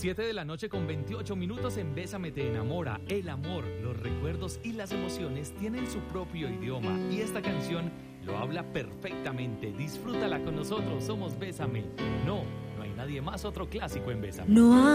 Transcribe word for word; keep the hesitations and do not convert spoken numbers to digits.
siete de la noche con veintiocho minutos en Bésame te enamora. El amor, los recuerdos y las emociones tienen su propio idioma y esta canción lo habla perfectamente. Disfrútala con nosotros, somos Bésame. No, no hay nadie más, otro clásico en Bésame. No